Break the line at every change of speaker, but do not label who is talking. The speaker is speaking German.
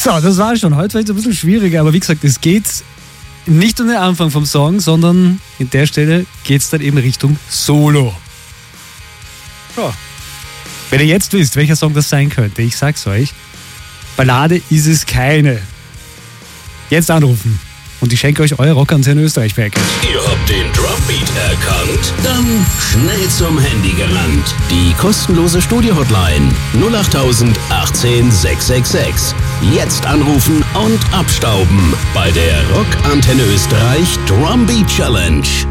So, das war schon. Heute war es ein bisschen schwieriger, aber wie gesagt, es geht nicht um den Anfang vom Song, sondern in der Stelle geht es dann eben Richtung Solo. Ja. Wenn ihr jetzt wisst, welcher Song das sein könnte, ich sag's euch, Ballade ist es keine. Jetzt anrufen und ich schenke euch euer Rockantenne Österreich Package.
Ihr habt den Drumbeat erkannt? Dann schnell zum Handy gelangt. Die kostenlose Studio-Hotline 08000 18 666. Jetzt anrufen und abstauben bei der Rockantenne Österreich Drumbeat Challenge.